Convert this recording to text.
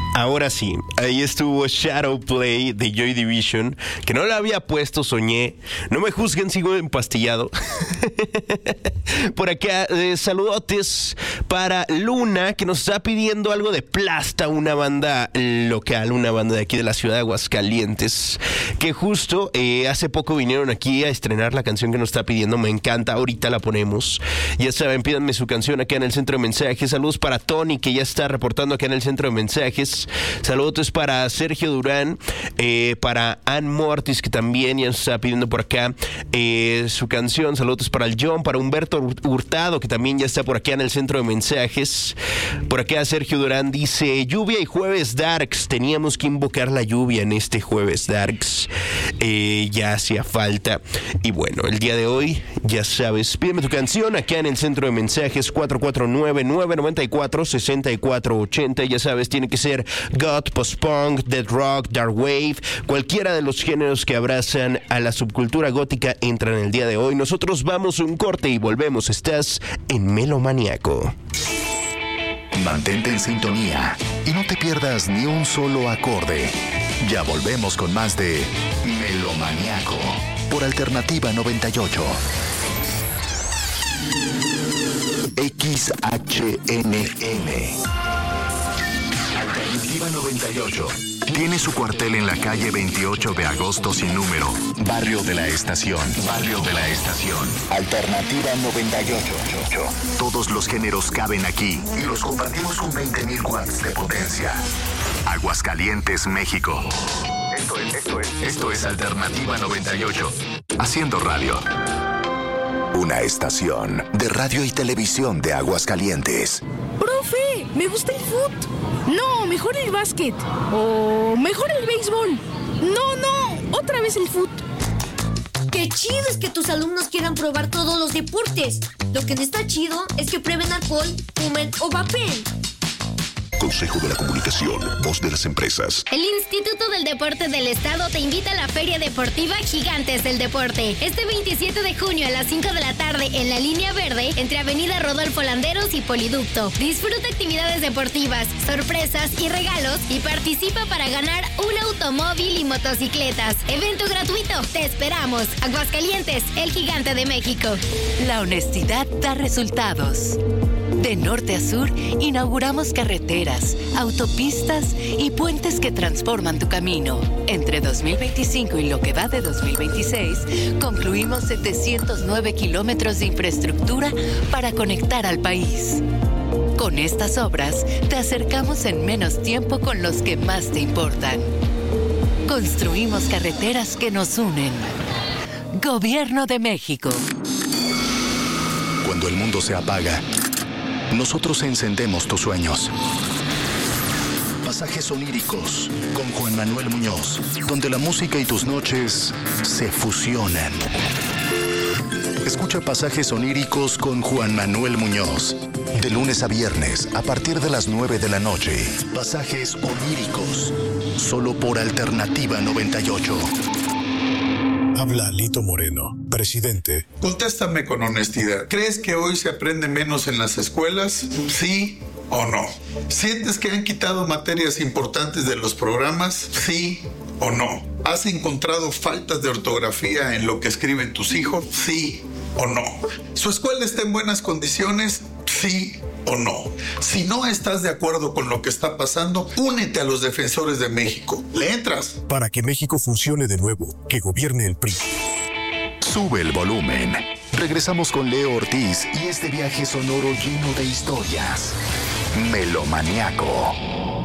Ahora sí, ahí estuvo Shadow Play de Joy Division, que no la había puesto, soñé. No me juzguen, sigo empastillado. Por acá, saludotes para Luna, que nos está pidiendo algo de Plasta, una banda local, una banda de aquí de la ciudad de Aguascalientes, que justo hace poco vinieron aquí a estrenar la canción que nos está pidiendo. Me encanta, ahorita la ponemos. Ya saben, pídanme su canción acá en el centro de mensajes. Saludos para Tony, que ya está reportando acá en el centro de mensajes. Saludos para Sergio Durán, para Ann Mortis, que también ya nos está pidiendo por acá su canción. Saludos para el John, para Humberto Hurtado, que también ya está por acá en el centro de mensajes. Por acá Sergio Durán dice: lluvia y jueves darks, teníamos que invocar la lluvia en este jueves darks, ya hacía falta. Y bueno, el día de hoy, ya sabes, pídeme tu canción acá en el centro de mensajes 449-994-6480. Ya sabes, tiene que ser goth, post-punk, dead rock, dark wave, cualquiera de los géneros que abrazan a la subcultura gótica entran el día de hoy. Nosotros vamos a un corte y volvemos. Estás en Melomaniaco. Mantente en sintonía y no te pierdas ni un solo acorde. Ya volvemos con más de Melomaniaco por Alternativa 98. XHNN Alternativa 98 tiene su cuartel en la calle 28 de agosto sin número, Barrio de la Estación. Barrio de la Estación. Alternativa 98. Todos los géneros caben aquí y los compartimos con 20,000 watts de potencia. Aguascalientes, México. Esto es Alternativa 98. Haciendo radio. Una estación de radio y televisión de Aguascalientes. ¡Profe! ¡Me gusta el fútbol! No, mejor el básquet. O mejor el béisbol. No, otra vez el fútbol. ¡Qué chido es que tus alumnos quieran probar todos los deportes! Lo que no está chido es que prueben alcohol, fumen o vapen. Consejo de la Comunicación, voz de las empresas. El Instituto del Deporte del Estado te invita a la Feria Deportiva Gigantes del Deporte. Este 27 de junio a las 5 de la tarde en la Línea Verde, entre Avenida Rodolfo Landeros y Poliducto. Disfruta actividades deportivas, sorpresas y regalos y participa para ganar un automóvil y motocicletas. Evento gratuito. Te esperamos. Aguascalientes, el gigante de México. La honestidad da resultados. De norte a sur, inauguramos carreteras, autopistas y puentes que transforman tu camino. Entre 2025 y lo que va de 2026, concluimos 709 kilómetros de infraestructura para conectar al país. Con estas obras, te acercamos en menos tiempo con los que más te importan. Construimos carreteras que nos unen. Gobierno de México. Cuando el mundo se apaga, nosotros encendemos tus sueños. Pasajes oníricos con Juan Manuel Muñoz, donde la música y tus noches se fusionan. Escucha Pasajes oníricos con Juan Manuel Muñoz, de lunes a viernes a partir de las 9 de la noche. Pasajes oníricos, solo por Alternativa 98. Habla Lito Moreno, presidente. Contéstame con honestidad. ¿Crees que hoy se aprende menos en las escuelas? ¿Sí o no? ¿Sientes que han quitado materias importantes de los programas? ¿Sí o no? ¿Has encontrado faltas de ortografía en lo que escriben tus hijos? ¿Sí o no? ¿Su escuela está en buenas condiciones? ¿Sí o no? Si no estás de acuerdo con lo que está pasando, únete a los defensores de México. ¿Le entras? Para que México funcione de nuevo, que gobierne el PRI. Sube el volumen. Regresamos con Leo Ortiz y este viaje sonoro lleno de historias. Melomaniaco.